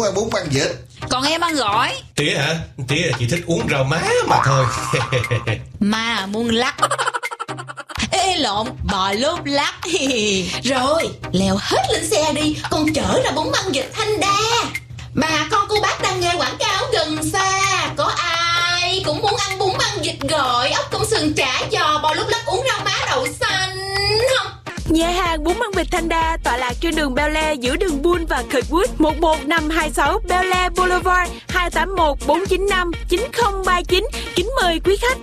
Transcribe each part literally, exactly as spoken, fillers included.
ăn bún băng vịt. Còn em ăn gỏi. Tía hả? Tía là chỉ thích uống rau má mà thôi. Mà muốn lắc. Ê lộn, bò lốp lắc. Rồi, leo hết lên xe đi, con chở ra bún băng vịt Thanh Đa. Bà con cô bác đang nghe quảng cáo gần xa. Có ai cũng muốn ăn bún băng vịt gỏi, ốc công sườn chả giò, bò lốp lắc, uống rau má đậu xanh không? Nhà hàng bún băng vịt Thanh Đa tọa lạc trên đường Bel Air giữa đường Bull và Kirkwood, một một năm hai sáu Bel Air Boulevard, hai tám một bốn chín năm chín không ba chín. Kính mời quý khách.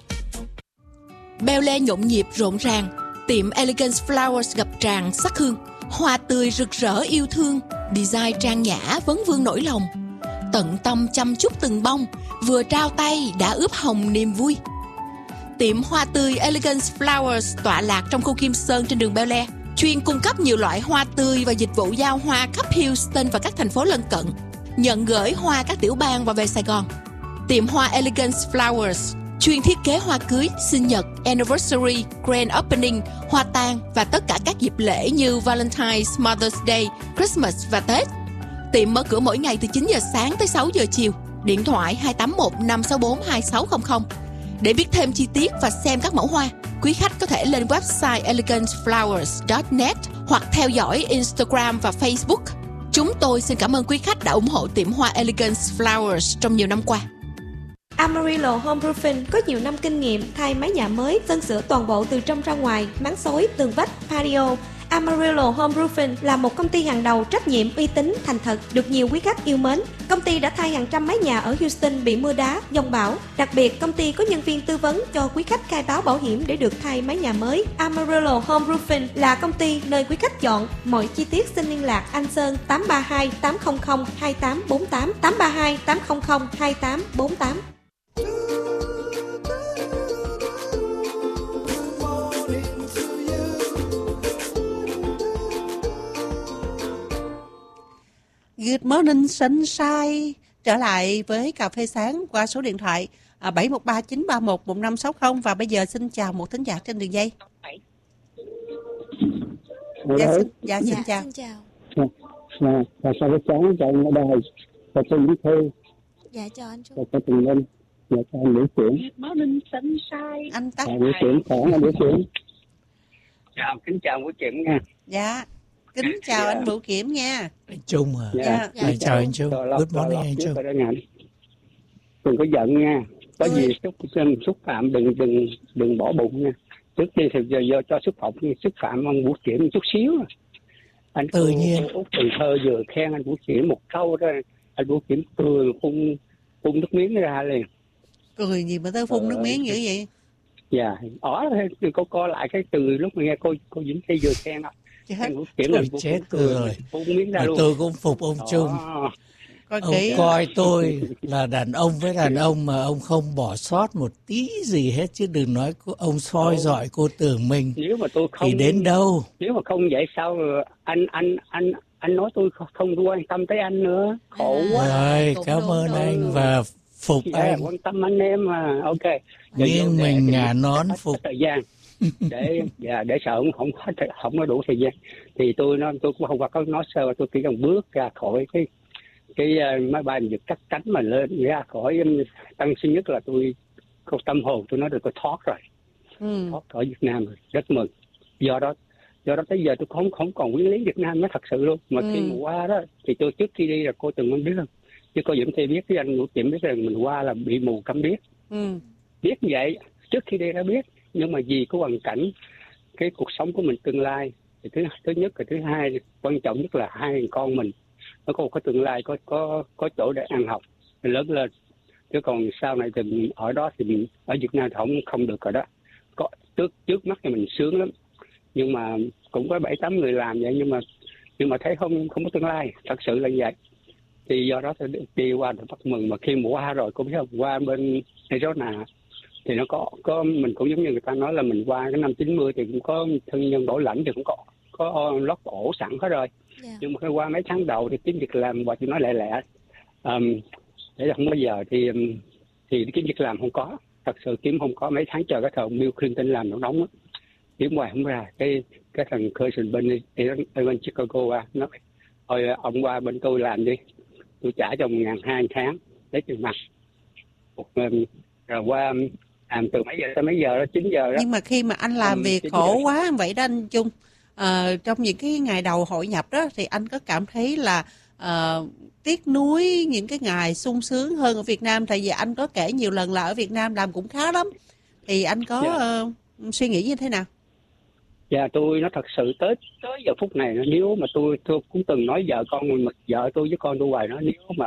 Bel Air nhộn nhịp rộn ràng, tiệm Elegance Flowers ngập tràn sắc hương, hoa tươi rực rỡ yêu thương, design trang nhã vấn vương nỗi lòng, tận tâm chăm chút từng bông, vừa trao tay đã ướp hồng niềm vui. Tiệm hoa tươi Elegance Flowers tọa lạc trong khu Kim Sơn trên đường Bel Air, chuyên cung cấp nhiều loại hoa tươi và dịch vụ giao hoa khắp Houston và các thành phố lân cận, nhận gửi hoa các tiểu bang và về Sài Gòn. Tiệm hoa Elegance Flowers chuyên thiết kế hoa cưới, sinh nhật, anniversary, grand opening, hoa tang và tất cả các dịp lễ như Valentine's, Mother's Day, Christmas và Tết. Tiệm mở cửa mỗi ngày từ chín giờ sáng tới sáu giờ chiều. Điện thoại hai tám một năm sáu bốn hai sáu không không. Để biết thêm chi tiết và xem các mẫu hoa, quý khách có thể lên website elegance flowers chấm net hoặc theo dõi Instagram và Facebook. Chúng tôi xin cảm ơn quý khách đã ủng hộ tiệm hoa Elegance Flowers trong nhiều năm qua. Amarillo Home Roofing có nhiều năm kinh nghiệm thay mái nhà mới, sơn sửa toàn bộ từ trong ra ngoài, máng xối, tường vách, patio. Amarillo Home Roofing là một công ty hàng đầu trách nhiệm, uy tín, thành thật, được nhiều quý khách yêu mến. Công ty đã thay hàng trăm mái nhà ở Houston bị mưa đá, giông bão. Đặc biệt, công ty có nhân viên tư vấn cho quý khách khai báo bảo hiểm để được thay mái nhà mới. Amarillo Home Roofing là công ty nơi quý khách chọn. Mọi chi tiết xin liên lạc anh Sơn tám ba hai tám không không hai tám bốn tám, tám ba hai tám không không hai tám bốn tám. Good morning sunshine. Trở lại với cà phê sáng qua số điện thoại à, bảy một ba chín ba một một năm sáu không. Và bây giờ xin chào một thính giả trên đường dây. Dạ, xin, dạ, xin dạ, chào. Xin chào. Dạ, dạ, chào buổi sáng, chào anh ở đây, chào tôi Nguyễn Thư. Dạ, chào anh Trung. Chào tôi Tùng Linh. Dạ, chào anh Nguyễn Chuyển. Good morning sunshine. Anh tắt. Chào Nguyễn Chuyển, khỏe anh Nguyễn Chuyển. Chào, kính chào Nguyễn Chuyển nha. Dạ, kính chào dạ. anh Vũ Kiểm nha. Anh Trung à? Dạ. Dạ. Dạ. Chào anh Trung. Good morning anh Trung. Đừng có giận nha. Có gì xúc xúc phạm đừng đừng đừng bỏ bụng nha. Trước khi thì giờ, giờ cho xúc phạm xúc phạm ông Vũ Kiểm một chút xíu. Anh tự nhiên Út Cần Thơ vừa khen anh Vũ Kiểm một câu đó, anh Vũ Kiểm cười phun phun nước miếng ra liền. Cười gì mà tới phun ờ, nước miếng dữ vậy? Dạ, ó thôi cô coi lại cái từ lúc mà nghe cô cô Vĩnh Thi vừa khen đó. Anh Vũ Kiểm là chết cười rồi. Phun miếng ra luôn. Tôi cũng phục ông đó. Trung. Coi ông kỹ. Coi tôi là đàn ông với đàn ông mà ông không bỏ sót một tí gì hết, chứ đừng nói ông soi dọi cô Tường Minh. Nếu mà tôi không thì đến đâu? Nếu mà không vậy sao anh anh anh anh nói tôi không quan tâm tới anh nữa. Khổ quá. Rồi, cảm ơn đúng, anh đúng. Và phục dạ, anh. Quan tâm anh em mà. Ok. Nhưng mình ngả nón phục thời gian để dạ, để sợ không không có không có đủ thời gian thì tôi nó tôi cũng không có nói sơ, tôi chỉ cần bước ra khỏi cái cái uh, máy bay giật cắt cánh mà lên ra khỏi um, Tân Sơn Nhất là tôi có tâm hồn tôi nói được tôi thoát rồi. Ừ. Thoát khỏi Việt Nam rồi, rất mừng. Do đó do đó tới giờ tôi không không còn quyến luyến Việt Nam nó thật sự luôn. Mà ừ. khi mà qua đó thì tôi trước khi đi là cô từng không biết không, chứ cô Diễm Thi biết, với anh Vũ Kiểm biết rằng mình qua là bị mù câm biết. Ừ. Biết vậy trước khi đi đã biết, nhưng mà vì cái hoàn cảnh cái cuộc sống của mình tương lai thì thứ thứ nhất và thứ hai quan trọng nhất là hai con mình nó có một cái tương lai, có có có chỗ để ăn học lớn lên, chứ còn sau này thì mình ở đó thì mình ở Việt Nam thì không không được rồi đó. Có trước trước mắt thì mình sướng lắm, nhưng mà cũng có bảy tám người làm vậy, nhưng mà nhưng mà thấy không không có tương lai, thật sự là vậy. Thì do đó thì đi qua thì bắt mừng, mà khi mùa hoa rồi cũng biết không, qua bên Arizona thì nó có có mình cũng giống như người ta nói là mình qua cái năm chín mươi thì cũng có thân nhân bảo lãnh thì cũng có có lót ổ sẵn hết rồi. Yeah. Nhưng mà khi qua mấy tháng đầu thì kiếm việc làm và chị nói lẹ lẹ um, để không bao giờ thì thì kiếm việc làm không có, thật sự kiếm không có. Mấy tháng chờ cái thời Bill Clinton làm nó nóng á, kiếm ngoài không ra. Cái cái thằng Carson bên bên Chicago à, nói thôi ông qua bên tôi làm đi, tôi trả cho một ngàn hai tháng lấy tiền mặt. Rồi qua làm từ mấy giờ tới mấy giờ đó, chín giờ đó. Nhưng mà khi mà anh làm việc khổ quá vậy đó anh Trung, à, trong những cái ngày đầu hội nhập đó thì anh có cảm thấy là à, tiếc nuối những cái ngày sung sướng hơn ở Việt Nam? Tại vì anh có kể nhiều lần là ở Việt Nam làm cũng khá lắm, thì anh có dạ. uh, suy nghĩ như thế nào? Dạ tôi nó thật sự tới tới giờ phút này, nếu mà tôi tôi cũng từng nói vợ con mình, vợ tôi với con tôi hoài nó, nếu mà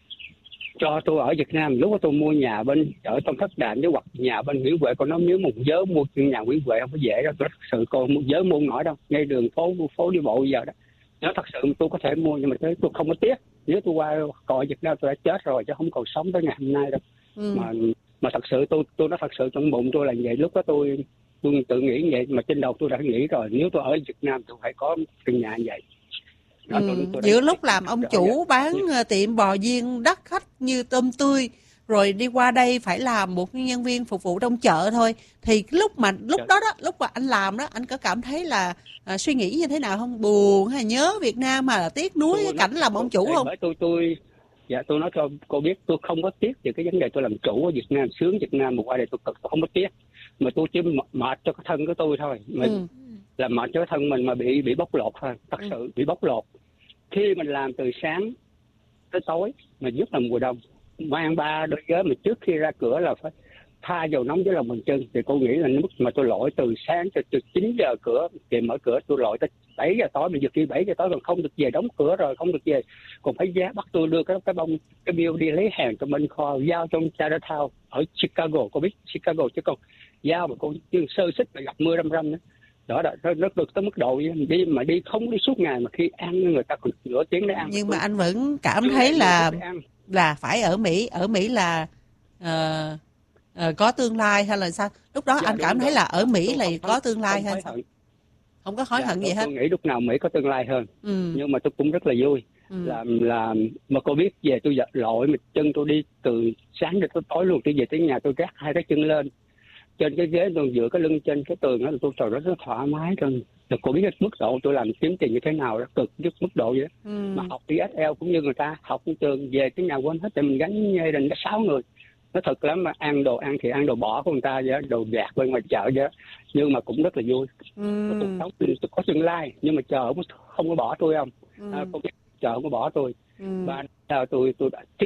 cho tôi ở Việt Nam, lúc đó tôi mua nhà bên ở trong Thất Đàm với hoặc nhà bên Nguyễn Huệ, con nói nếu một giới mua nhà Nguyễn Huệ không có dễ đâu, tôi thật sự con một giới mua nổi đâu, ngay đường phố phố đi bộ giờ đó. Nếu thật sự tôi có thể mua, nhưng mà tôi không có tiếc. Nếu tôi qua cõi Việt Nam tôi đã chết rồi chứ không còn sống tới ngày hôm nay đâu. Ừ. Mà mà thật sự tôi tôi nói thật sự trong bụng tôi là vậy. Lúc đó tôi tôi tự nghĩ vậy, mà trên đầu tôi đã nghĩ rồi, nếu tôi ở Việt Nam tôi phải có căn nhà như vậy. Đó, ừ. tôi, tôi Giữa lúc làm ông chủ bán ừ. tiệm bò viên đắt khách như tôm tươi, rồi đi qua đây phải làm một nhân viên phục vụ trong chợ thôi, thì lúc mà lúc Trời. đó đó lúc mà anh làm đó, anh có cảm thấy là à, suy nghĩ như thế nào không? Buồn hay nhớ Việt Nam mà là tiếc nuối tôi cái cảnh làm ông chủ không? Bởi tôi tôi dạ tôi nói cho cô biết, tôi không có tiếc về cái vấn đề tôi làm chủ ở Việt Nam, sướng Việt Nam, mà qua đây tôi cực tôi không có tiếc, mà tôi chỉ mệt cho cái thân của tôi thôi, mình ừ. là mệt cho cái thân mình mà bị bị bóc lột thôi, thật ừ. sự bị bóc lột. Khi mình làm từ sáng tới tối, mà nhất là mùa đông, mang ba đôi giớ mà trước khi ra cửa là phải pha dầu nóng với lòng bàn chân, thì cô nghĩ là mức mà tôi lội từ sáng cho từ chín giờ cửa thì mở cửa, tôi lội tới bảy giờ tối, bây giờ khi bảy giờ tối còn không được về, đóng cửa rồi không được về, còn phải giá bắt tôi đưa cái cái bông cái bill đi lấy hàng cho bên kho, giao trong Chinatown ở Chicago, cô biết Chicago chứ con, giao mà con sơ xích mà gặp mưa râm râm nữa. Đó là nó được tới mức độ đi mà đi không đi suốt ngày, mà khi ăn người ta còn nửa tiếng để ăn. Nhưng mà anh vẫn cảm thấy là là phải ở Mỹ, ở Mỹ là uh, uh, có tương lai hay là sao? Lúc đó dạ, anh cảm thấy là ở Mỹ là có tương lai hay sao? Không có hối dạ, hận gì hết. Tôi nghĩ lúc nào Mỹ có tương lai hơn. Ừ. Nhưng mà tôi cũng rất là vui. Ừ. Là là mà cô biết về tôi giật lội mà chân tôi đi từ sáng đến tối luôn, tôi về tới nhà tôi gác hai cái chân lên trên cái ghế, tôi dựa cái lưng trên cái tường đó, tôi trời rất là thoải mái rồi. Rồi cô biết cái mức độ tôi làm kiếm tiền như thế nào đó, cực nhất mức độ vậy đó. Ừ. Mà học i ét lờ cũng như người ta học trong trường, về cái nhà quên hết, tại mình gánh gia đình có sáu người, nó thật lắm. Mà ăn đồ ăn thì ăn đồ bỏ của người ta vậy, đồ gạt bên ngoài chợ vậy, nhưng mà cũng rất là vui. Ừ. Tôi sống tôi có tương lai, nhưng mà chợ không có bỏ tôi không. Ừ. À, cô biết chợ không có bỏ tôi. Ừ. Và tôi tôi đã